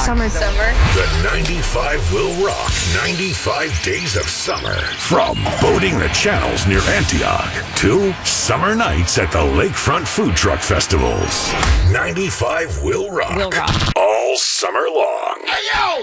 Summer. The 95 will rock 95 days of summer. From boating the channels near Antioch to summer nights at the lakefront food truck festivals. 95 will rock. All summer long. Hey, yo!